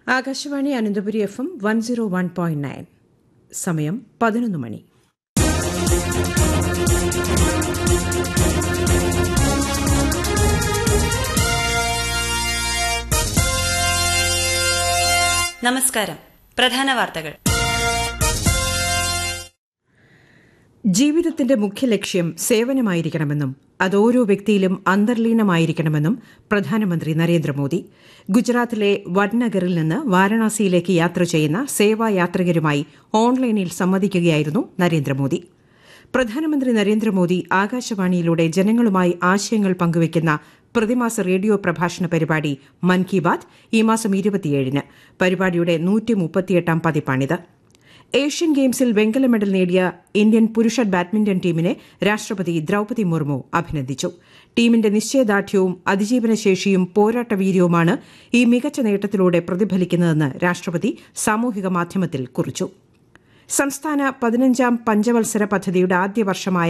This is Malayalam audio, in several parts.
ആകാശവാണി അനന്തപുരി FM 101.9. സമയം 11 മണി. നമസ്കാരം. പ്രധാന വാർത്തകൾ. ജീവിതത്തിന്റെ മുഖ്യ ലക്ഷ്യം സേവനമായിരിക്കണമെന്നും അത് ഓരോ വ്യക്തിയിലും അന്തർലീനമായിരിക്കണമെന്നും പ്രധാനമന്ത്രി നരേന്ദ്രമോദി ഗുജറാത്തിലെ വഡ്നഗറിൽ നിന്ന് വാരണാസിയിലേക്ക് യാത്ര ചെയ്യുന്ന സേവായാത്രികരുമായി ഓൺലൈനിൽ സംവദിക്കുകയായിരുന്നു നരേന്ദ്രമോദി. പ്രധാനമന്ത്രി നരേന്ദ്രമോദി ആകാശവാണിയിലൂടെ ജനങ്ങളുമായി ആശയങ്ങൾ പങ്കുവയ്ക്കുന്ന പ്രതിമാസ റേഡിയോ പ്രഭാഷണ പരിപാടി മൻ കി ബാത് ഈ മാസം 27-ന് പരിപാടിയുടെ 138-ാം പതിപ്പാണിത്. ഏഷ്യൻ ഗെയിംസിൽ വെങ്കല മെഡൽ നേടിയ ഇന്ത്യൻ പുരുഷ ബാഡ്മിന്റൺ ടീമിനെ രാഷ്ട്രപതി ദ്രൌപദി മുർമു അഭിനന്ദിച്ചു. ടീമിന്റെ നിശ്ചയദാർഢ്യവും അതിജീവനശേഷിയും പോരാട്ടവീര്യവുമാണ് ഈ മികച്ച നേട്ടത്തിലൂടെ പ്രതിഫലിക്കുന്നതെന്ന് രാഷ്ട്രപതി സാമൂഹിക മാധ്യമത്തിൽ കുറിച്ചു. സംസ്ഥാന 15ാം പഞ്ചവത്സര പദ്ധതിയുടെ ആദ്യ വർഷമായ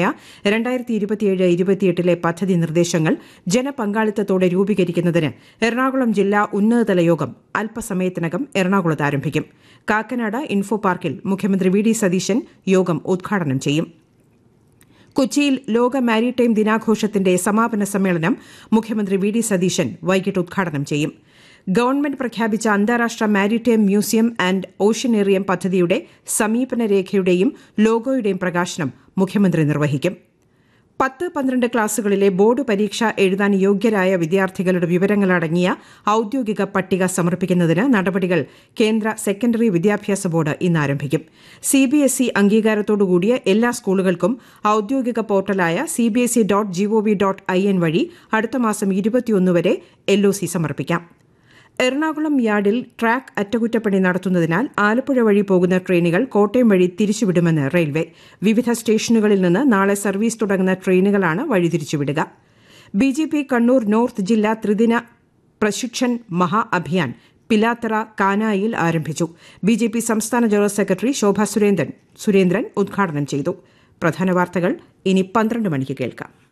2027-28 പദ്ധതി നിർദ്ദേശങ്ങൾ ജനപങ്കാളിത്തത്തോടെ രൂപീകരിക്കുന്നതിന് എറണാകുളം ജില്ലാ ഉന്നതതല യോഗം അല്പസമയത്തിനകം എറണാകുളത്ത് ആരംഭിക്കും. കാക്കനാട് ഇൻഫോ പാർക്കിൽ മുഖ്യമന്ത്രി വി.ഡി. സതീശൻ യോഗം ഉദ്ഘാടനം ചെയ്യും. കൊച്ചിയിൽ ലോക മാരിടൈം ദിനാഘോഷത്തിന്റെ സമാപന സമ്മേളനം മുഖ്യമന്ത്രി വി.ഡി. സതീശൻ വൈകിട്ട് ഉദ്ഘാടനം ചെയ്യും. ഗവൺമെന്റ് പ്രഖ്യാപിച്ച അന്താരാഷ്ട്ര മാരിടൈം മ്യൂസിയം ആൻഡ് ഓഷ്യനേറിയം പദ്ധതിയുടെ സമീപന രേഖയുടെയും ലോഗോയുടെയും പ്രകാശനം മുഖ്യമന്ത്രി നിർവഹിക്കും. 10-12 ക്ലാസുകളിലെ ബോർഡ് പരീക്ഷ എഴുതാൻ യോഗ്യരായ വിദ്യാർത്ഥികളുടെ വിവരങ്ങളടങ്ങിയ ഔദ്യോഗിക പട്ടിക സമർപ്പിക്കുന്നതിന് നടപടികൾ കേന്ദ്ര സെക്കൻഡറി വിദ്യാഭ്യാസ ബോർഡ് ഇന്ന് ആരംഭിക്കും. CBSE അംഗീകാരത്തോടുകൂടിയ എല്ലാ സ്കൂളുകൾക്കും ഔദ്യോഗിക പോർട്ടലായ cbse.gov.in വഴി അടുത്ത മാസം 21 വരെ LOC സമർപ്പിക്കാം. എറണാകുളം യാർഡിൽ ട്രാക്ക് അറ്റകുറ്റപ്പണി നടത്തുന്നതിനാൽ ആലപ്പുഴ വഴി പോകുന്ന ട്രെയിനുകൾ കോട്ടയം വഴി തിരിച്ചുവിടുമെന്ന് റെയിൽവേ. വിവിധ സ്റ്റേഷനുകളിൽ നിന്ന് നാളെ സർവീസ് തുടങ്ങുന്ന ട്രെയിനുകളാണ് വഴിതിരിച്ചുവിടുക. BJP കണ്ണൂർ നോർത്ത് ജില്ലാ ത്രിദിന പ്രശിക്ഷൺ മഹാ അഭിയാൻ പിലാത്തറ കാനായിൽ ആരംഭിച്ചു. BJP സംസ്ഥാന ജനറൽ സെക്രട്ടറി ശോഭ സുരേന്ദ്രൻ ഉദ്ഘാടനം ചെയ്തു. പ്രധാന വാർത്തകൾ ഇനി 12 മണിക്ക് കേൾക്കാം.